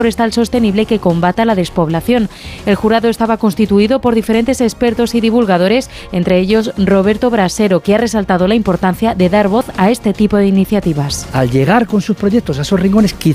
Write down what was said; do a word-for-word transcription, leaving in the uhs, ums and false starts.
forestal sostenible que combata la despoblación. El jurado estaba constituido por diferentes expertos y divulgadores, entre ellos Roberto Brasero, que ha resaltado la importancia de dar voz a este tipo de iniciativas. Al llegar con sus proyectos a esos rincones, quizás